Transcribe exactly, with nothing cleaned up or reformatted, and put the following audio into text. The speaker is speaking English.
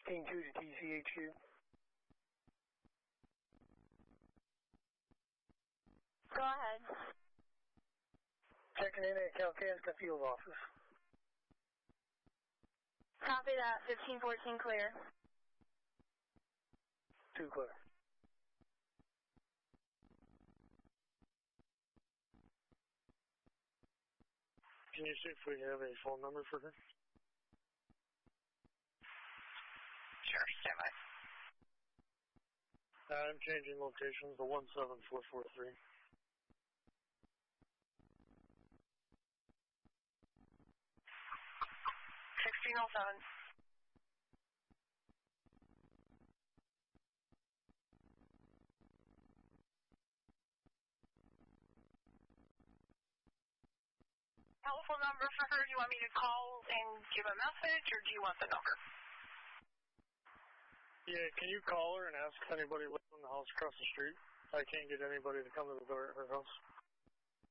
King two to T C H Q. Go ahead. Checking in at Kalkaska Field Office. Copy that. fifteen fourteen clear. Two clear. Can you see if we have a phone number for her? Sure, stand by. I'm changing locations to one seven four four three. sixteen oh seven. Telephone number for her, do you want me to call and give a message, or do you want the number? Yeah, can you call her and ask if anybody lives in the house across the street? I can't get anybody to come to the door at her house.